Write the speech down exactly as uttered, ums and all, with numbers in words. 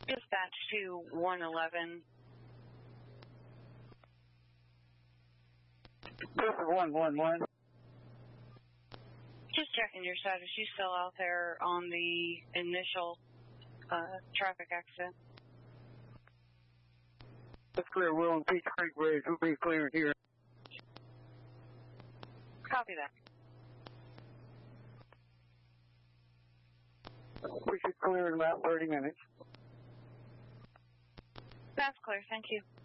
Dispatch to one eleven. This is one one one. Just checking your status. You still out there on the initial uh, traffic accident? That's clear. We're on Peach Creek Bridge. We'll be clear here. Copy that. We should clear in about thirty minutes. That's clear. Thank you.